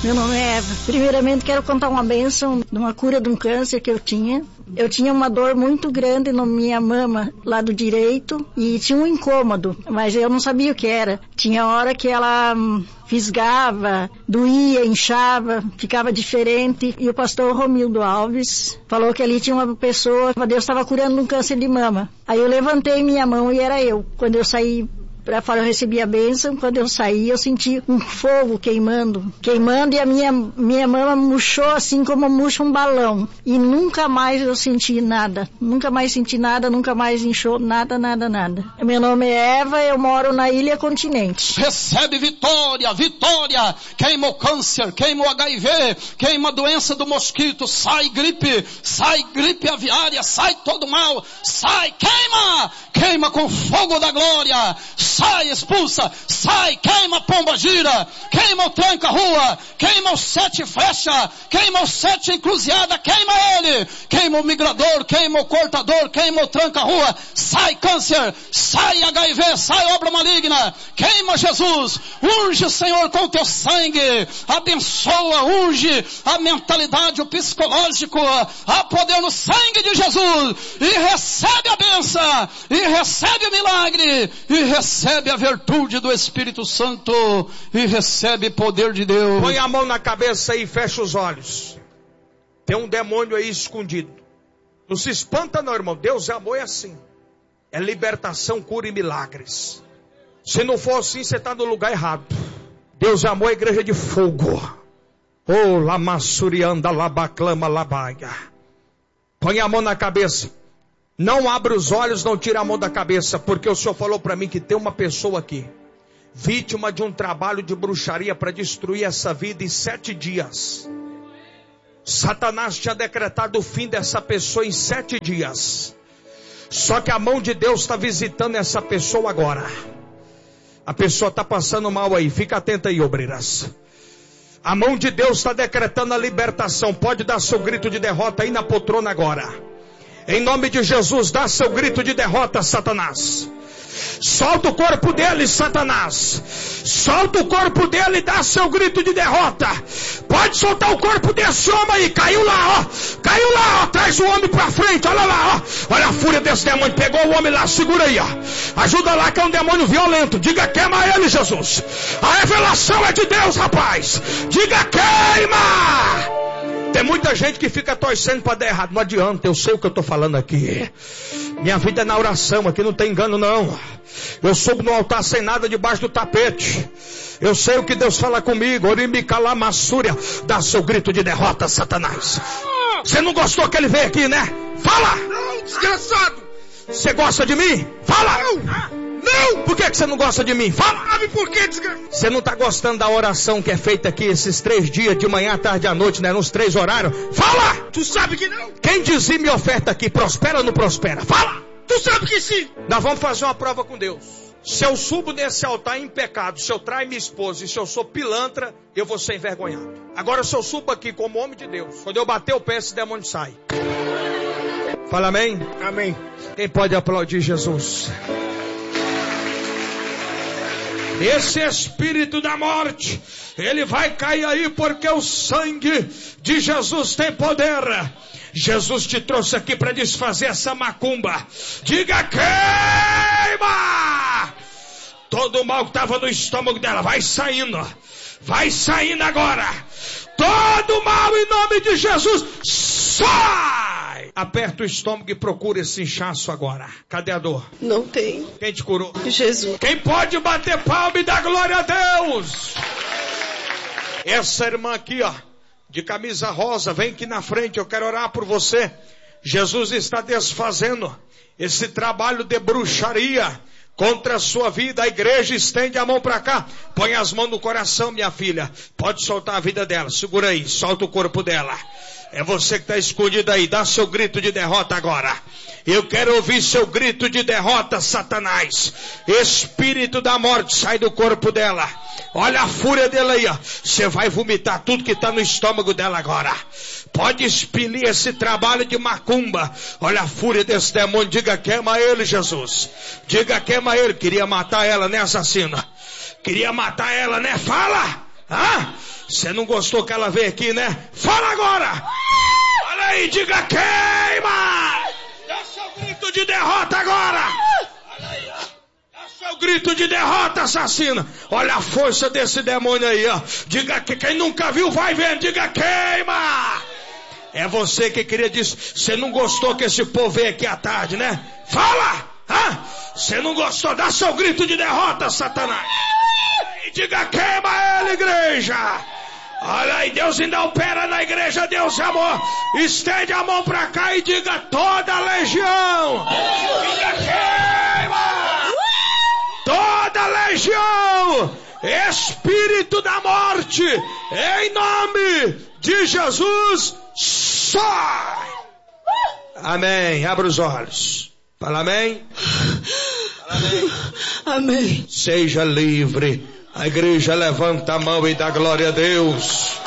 Meu nome é Eva. Primeiramente quero contar uma bênção de uma cura de um câncer que eu tinha. Eu tinha uma dor muito grande na minha mama, lado direito, e tinha um incômodo, mas eu não sabia o que era. Tinha hora que ela fisgava, doía, inchava, ficava diferente. E o pastor Romildo Alves falou que ali tinha uma pessoa, Deus estava curando um câncer de mama. Aí eu levantei minha mão e era eu. Quando eu saí para fora eu recebi a bênção, quando eu saí eu senti um fogo queimando e a minha mama murchou assim como murcha um balão. E nunca mais eu senti nada, nunca mais inchou, nada. Meu nome é Eva, eu moro na Ilha Continente. Recebe vitória, queima o câncer, queima o HIV, queima a doença do mosquito, sai gripe aviária, sai todo mal, sai, queima com fogo da glória. Sai, expulsa, sai, queima a pomba gira, queima o tranca-rua, queima os 7 flechas, queima os 7 encruzilhadas, queima ele, queima o migrador, queima o cortador, queima o tranca-rua, sai câncer, sai HIV, sai obra maligna, queima Jesus, unge o Senhor com o teu sangue, abençoa, unge a mentalidade, o psicológico, há poder no sangue de Jesus, e recebe a bênção, e recebe o milagre, e recebe a virtude do Espírito Santo e recebe poder de Deus. Põe a mão na cabeça e fecha os olhos. Tem um demônio aí escondido. Não se espanta não, irmão. Deus é amor, é assim. É libertação, cura e milagres. Se não for assim, você está no lugar errado. Deus é amor, é igreja de fogo. Oh, lamassurianda, labaclama, labaia. Põe a mão na cabeça. Não abra os olhos, não tira a mão da cabeça, porque o Senhor falou para mim que tem uma pessoa aqui, vítima de um trabalho de bruxaria para destruir essa vida em 7 dias. Satanás tinha decretado o fim dessa pessoa em 7 dias. Só que a mão de Deus está visitando essa pessoa agora. A pessoa está passando mal aí, fica atenta aí, obreiras. A mão de Deus está decretando a libertação. Pode dar seu grito de derrota aí na poltrona agora. Em nome de Jesus, dá seu grito de derrota, Satanás. Solta o corpo dele, Satanás. Solta o corpo dele e dá seu grito de derrota. Pode soltar o corpo desse homem aí. Caiu lá, ó. Caiu lá, ó. Traz o homem pra frente. Olha lá, ó. Olha a fúria desse demônio. Pegou o homem lá. Segura aí, ó. Ajuda lá que é um demônio violento. Diga, queima ele, Jesus. A revelação é de Deus, rapaz. Diga, queima. Tem muita gente que fica torcendo para dar errado. Não adianta, eu sei o que eu estou falando aqui. Minha vida é na oração, aqui não tem engano não. Eu subo no altar sem nada debaixo do tapete. Eu sei o que Deus fala comigo. Orimicalamassúria. Dá seu grito de derrota, Satanás. Você não gostou que ele veio aqui, né? Fala! Não, desgraçado! Você gosta de mim? Fala! Não! Por que você não gosta de mim? Fala! Sabe por quê, desgraçado? Você não está gostando da oração que é feita aqui esses 3 dias, de manhã, tarde e à noite, né? Nos 3 horários? Fala! Tu sabe que não? Quem dizime oferta aqui, prospera ou não prospera? Fala! Tu sabe que sim! Nós vamos fazer uma prova com Deus. Se eu subo nesse altar em pecado, se eu traio minha esposa e se eu sou pilantra, eu vou ser envergonhado. Agora se eu subo aqui como homem de Deus, quando eu bater o pé, esse demônio sai. Fala amém? Amém. Quem pode aplaudir Jesus? Esse espírito da morte, ele vai cair aí porque o sangue de Jesus tem poder. Jesus te trouxe aqui para desfazer essa macumba. Diga, queima! Todo o mal que estava no estômago dela vai saindo agora. Todo mal em nome de Jesus, sai! Aperta o estômago e procura esse inchaço agora. Cadê a dor? Não tem. Quem te curou? Jesus. Quem pode bater palma e dar glória a Deus? Essa irmã aqui, ó, de camisa rosa, vem aqui na frente, eu quero orar por você. Jesus está desfazendo esse trabalho de bruxaria contra a sua vida. A igreja estende a mão para cá. Põe as mãos no coração, minha filha. Pode soltar a vida dela. Segura aí, solta o corpo dela. É você que está escondido aí. Dá seu grito de derrota agora. Eu quero ouvir seu grito de derrota, Satanás. Espírito da morte, sai do corpo dela. Olha a fúria dela aí, ó. Você vai vomitar tudo que está no estômago dela agora. Pode expelir esse trabalho de macumba. Olha a fúria desse demônio. Diga, queima ele, Jesus. Diga, queima ele. Queria matar ela, né, assassina? Queria matar ela, né? Fala! Você não gostou que ela veio aqui, né? Fala agora! Olha aí, diga queima! Dá seu grito de derrota agora! Olha aí, ó. Dá seu grito de derrota, assassina! Olha a força desse demônio aí, ó. Diga que quem nunca viu vai vendo, diga queima! É você que queria dizer, você não gostou que esse povo veio aqui à tarde, né? Fala! Você não gostou? Dá seu grito de derrota, Satanás! E diga, queima ele, igreja! Olha aí, Deus ainda opera na igreja, Deus é amor! Estende a mão pra cá e diga, toda a legião! Diga, queima! Toda a legião! Espírito da morte! Em nome de Jesus! Sai! Amém. Abra os olhos. Fala amém. Fala amém. Amém. Seja livre. A igreja levanta a mão e dá glória a Deus.